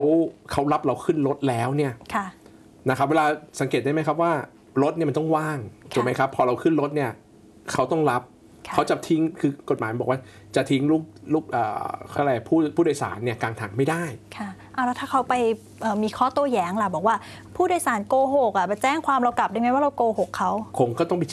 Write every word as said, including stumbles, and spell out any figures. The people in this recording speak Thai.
เขารับเราขึ้นรถแล้วเนี่ยนะครับเวลาสังเกตได้ไหมครับว่ารถเนี่ยมันต้องว่างถูกไหมครับพอเราขึ้นรถเนี่ยเขาต้องรับเขาจะทิ้งคือกฎหมายบอกว่าจะทิ้งลูกลูกอะไรผู้ผู้โดยสารเนี่ยกลางทางไม่ได้ค่ะเอาแล้วถ้าเขาไปมีข้อโต้แย้งล่ะบอกว่าผู้โดยสารโกหกอ่ะไปแจ้งความเรากลับได้ไหมว่าเราโกหกเขาคงก็ต้องไป